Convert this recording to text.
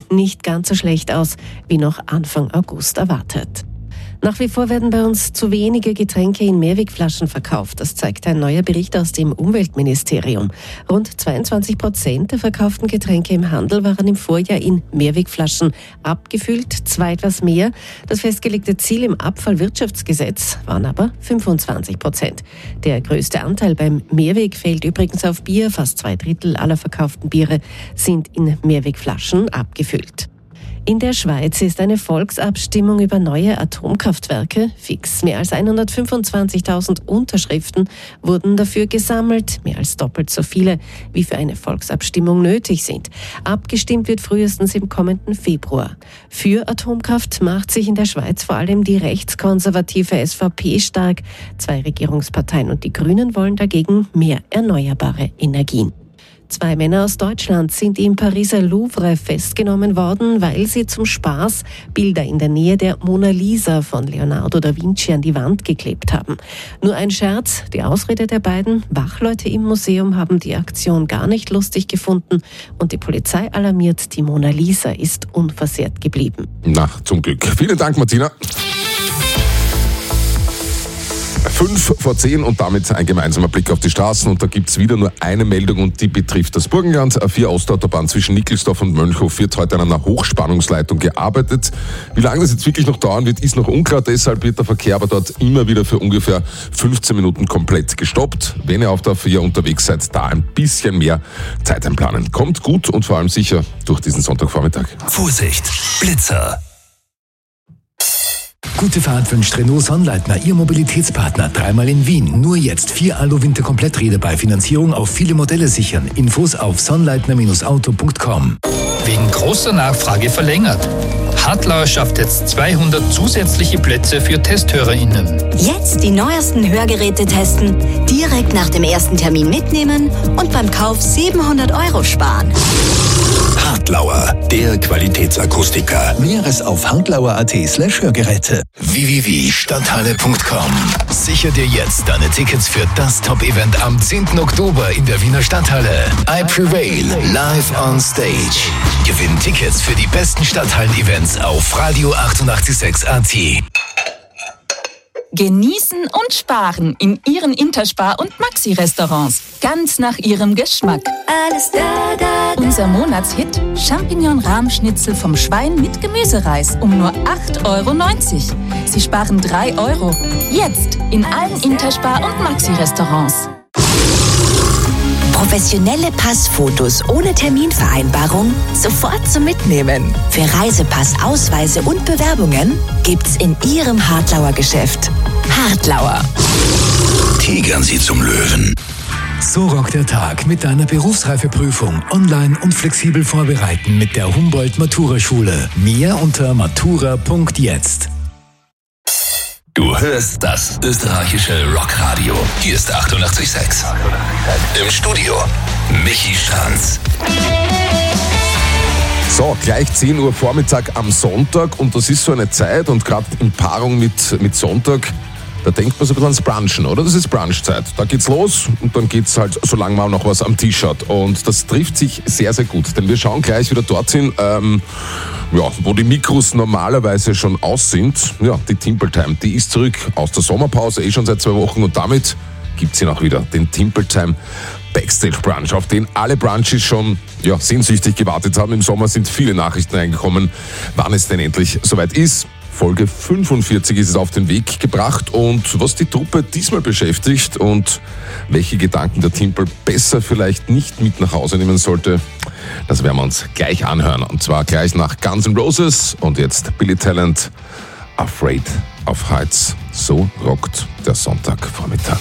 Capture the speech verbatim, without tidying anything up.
nicht ganz so schlecht aus wie noch Anfang August erwartet. Nach wie vor werden bei uns zu wenige Getränke in Mehrwegflaschen verkauft. Das zeigt ein neuer Bericht aus dem Umweltministerium. Rund zweiundzwanzig Prozent der verkauften Getränke im Handel waren im Vorjahr in Mehrwegflaschen abgefüllt, zwei etwas mehr. Das festgelegte Ziel im Abfallwirtschaftsgesetz waren aber fünfundzwanzig Prozent. Der größte Anteil beim Mehrweg fällt übrigens auf Bier. Fast zwei Drittel aller verkauften Biere sind in Mehrwegflaschen abgefüllt. In der Schweiz ist eine Volksabstimmung über neue Atomkraftwerke fix. Mehr als hundertfünfundzwanzigtausend Unterschriften wurden dafür gesammelt, mehr als doppelt so viele, wie für eine Volksabstimmung nötig sind. Abgestimmt wird frühestens im kommenden Februar. Für Atomkraft macht sich in der Schweiz vor allem die rechtskonservative S V P stark. Zwei Regierungsparteien und die Grünen wollen dagegen mehr erneuerbare Energien. Zwei Männer aus Deutschland sind im Pariser Louvre festgenommen worden, weil sie zum Spaß Bilder in der Nähe der Mona Lisa von Leonardo da Vinci an die Wand geklebt haben. Nur ein Scherz, die Ausrede der beiden Wachleute im Museum haben die Aktion gar nicht lustig gefunden und die Polizei alarmiert, die Mona Lisa ist unversehrt geblieben. Na, zum Glück. Vielen Dank, Martina. Fünf vor zehn und damit ein gemeinsamer Blick auf die Straßen. Und da gibt's wieder nur eine Meldung und die betrifft das Burgenland. A vier Ostautobahn zwischen Nickelsdorf und Mönchhof wird heute an einer Hochspannungsleitung gearbeitet. Wie lange das jetzt wirklich noch dauern wird, ist noch unklar. Deshalb wird der Verkehr aber dort immer wieder für ungefähr fünfzehn Minuten komplett gestoppt. Wenn ihr auf der A vier unterwegs seid, da ein bisschen mehr Zeit einplanen. Kommt gut und vor allem sicher durch diesen Sonntagvormittag. Vorsicht, Blitzer! Gute Fahrt wünscht Renault Sonnleitner, Ihr Mobilitätspartner. Dreimal in Wien. Nur jetzt vier Alu-Winter-Kompletträder bei Finanzierung auf viele Modelle sichern. Infos auf sonnleitner Auto punkt com. Wegen großer Nachfrage verlängert. Hartlauer schafft jetzt zweihundert zusätzliche Plätze für TesthörerInnen. Jetzt die neuesten Hörgeräte testen, direkt nach dem ersten Termin mitnehmen und beim Kauf siebenhundert Euro sparen. Hartlauer, der Qualitätsakustiker. Mehres auf hartlauer.at slash Hörgeräte. w w w punkt stadthalle punkt com. Sicher dir jetzt deine Tickets für das Top-Event am zehnten Oktober in der Wiener Stadthalle. I Prevail, live on stage. Gewinn Tickets für die besten Stadthallen-Events auf Radio achtundachtzig Komma sechs A T. Genießen und sparen in Ihren Interspar- und Maxi-Restaurants. Ganz nach Ihrem Geschmack. Alles da, da, da. Unser Monatshit Champignon-Rahmschnitzel vom Schwein mit Gemüsereis um nur acht Euro neunzig. Sie sparen drei Euro. Jetzt in allen Interspar- und Maxi-Restaurants. Professionelle Passfotos ohne Terminvereinbarung sofort zum Mitnehmen. Für Reisepass, Ausweise und Bewerbungen gibt's in Ihrem Hartlauer Geschäft. Hartlauer. Tigern Sie zum Löwen. So rockt der Tag mit deiner Berufsreifeprüfung. Online und flexibel vorbereiten mit der Humboldt-Matura-Schule. Mehr unter matura punkt jetzt. Du hörst das österreichische Rockradio. Hier ist achtundachtzig Komma sechs. Im Studio Michi Stranz. So, gleich zehn Uhr Vormittag am Sonntag und das ist so eine Zeit und gerade in Paarung mit, mit Sonntag, da denkt man so ein bisschen ans Brunchen, oder? Das ist Brunchzeit. Da geht's los und dann geht's halt, solange man auch noch was am Tisch hat. Und das trifft sich sehr, sehr gut, denn wir schauen gleich wieder dorthin, ähm, ja, wo die Mikros normalerweise schon aus sind. Ja, die Timple Time, die ist zurück aus der Sommerpause, eh schon seit zwei Wochen und damit gibt's hier auch wieder den Timple Time Backstage Brunch, auf den alle Brunches schon ja, sehnsüchtig gewartet haben. Im Sommer sind viele Nachrichten reingekommen, wann es denn endlich soweit ist. Folge fünfundvierzig ist es auf den Weg gebracht und was die Truppe diesmal beschäftigt und welche Gedanken der Timple besser vielleicht nicht mit nach Hause nehmen sollte, das werden wir uns gleich anhören. Und zwar gleich nach Guns N' Roses und jetzt Billy Talent, Afraid of Heights. So rockt der Sonntagvormittag.